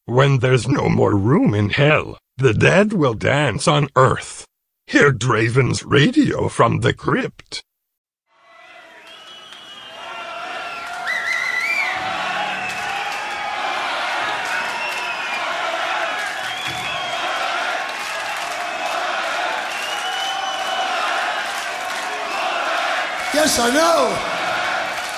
When there's no more room in hell, the dead will dance on earth. Hear Draven's radio from the crypt. Yes, I know.